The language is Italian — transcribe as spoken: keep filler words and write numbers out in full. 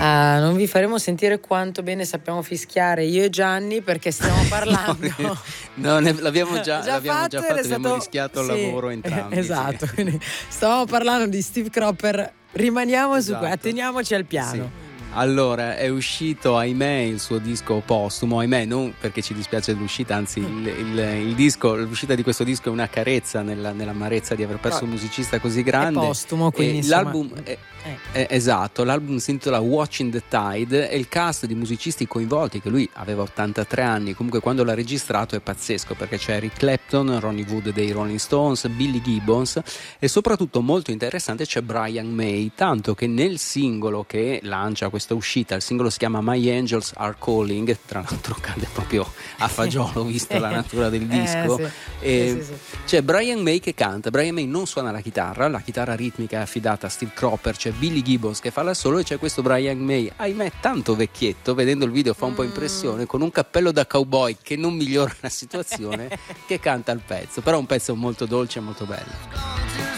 Uh, non vi faremo sentire quanto bene sappiamo fischiare io e Gianni, perché stiamo parlando. no, no ne, l'abbiamo già, già l'abbiamo fatto, già fatto, abbiamo stato... rischiato il sì, lavoro entrambi. Esatto, sì. quindi stavamo parlando di Steve Cropper, rimaniamo esatto. su qua, atteniamoci al piano. Sì. Allora, è uscito, ahimè, il suo disco postumo, ahimè, non perché ci dispiace dell'uscita, anzi il, il, il disco, l'uscita di questo disco è una carezza nella, nell'amarezza di aver perso no, un musicista così grande. È postumo, quindi e insomma... l'album è, eh. è, esatto, l'album si intitola Watching the Tide e il cast di musicisti coinvolti, che lui aveva ottantatré anni, comunque quando l'ha registrato è pazzesco, perché c'è Eric Clapton, Ronnie Wood dei Rolling Stones, Billy Gibbons e soprattutto molto interessante c'è Brian May, tanto che nel singolo che lancia questo uscita, il singolo si chiama My Angels Are Calling, tra l'altro cade proprio a fagiolo vista la natura del disco. eh, sì. E sì, sì, sì. c'è Brian May che canta. Brian May non suona la chitarra, la chitarra ritmica è affidata a Steve Cropper, c'è Billy Gibbons che fa la solo e c'è questo Brian May, ahimè tanto vecchietto, vedendo il video fa un po' impressione, con un cappello da cowboy che non migliora la situazione, che canta il pezzo, però è un pezzo molto dolce e molto bello.